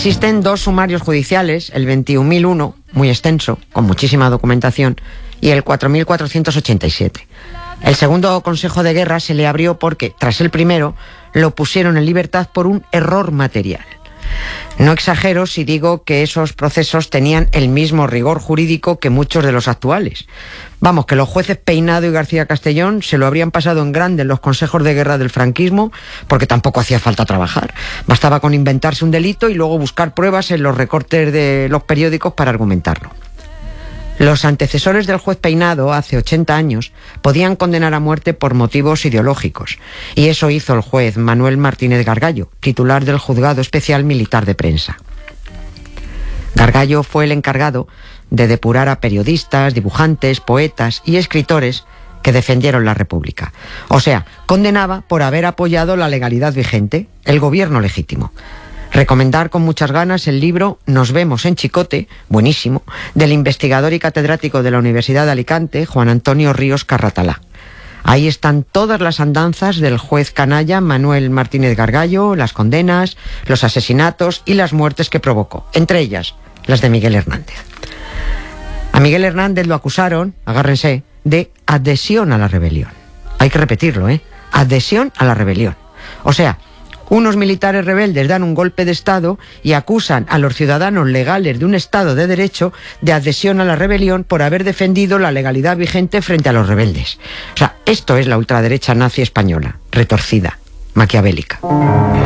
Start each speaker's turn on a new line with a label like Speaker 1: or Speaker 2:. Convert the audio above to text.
Speaker 1: Existen 2 sumarios judiciales, el 21.001, muy extenso, con muchísima documentación, y el 4.487. El segundo consejo de guerra se le abrió porque, tras el primero, lo pusieron en libertad por un error material. No exagero si digo que esos procesos tenían el mismo rigor jurídico que muchos de los actuales. Vamos, que los jueces Peinado y García Castellón se lo habrían pasado en grande en los consejos de guerra del franquismo, porque tampoco hacía falta trabajar. Bastaba con inventarse un delito y luego buscar pruebas en los recortes de los periódicos para argumentarlo. Los antecesores del juez Peinado, hace 80 años, podían condenar a muerte por motivos ideológicos, y eso hizo el juez Manuel Martínez Gargallo, titular del Juzgado Especial Militar de Prensa. Gargallo fue el encargado de depurar a periodistas, dibujantes, poetas y escritores que defendieron la República. O sea, condenaba por haber apoyado la legalidad vigente, el gobierno legítimo. Recomendar con muchas ganas el libro Nos vemos en Chicote, buenísimo, del investigador y catedrático de la Universidad de Alicante, Juan Antonio Ríos Carratalá. Ahí están todas las andanzas del juez canalla Manuel Martínez Gargallo, las condenas, los asesinatos y las muertes que provocó, entre ellas las de Miguel Hernández. A Miguel Hernández lo acusaron, agárrense, de adhesión a la rebelión. Hay que repetirlo, adhesión a la rebelión. O sea, unos militares rebeldes dan un golpe de Estado y acusan a los ciudadanos legales de un Estado de Derecho de adhesión a la rebelión por haber defendido la legalidad vigente frente a los rebeldes. O sea, esto es la ultraderecha nazi española, retorcida, maquiavélica.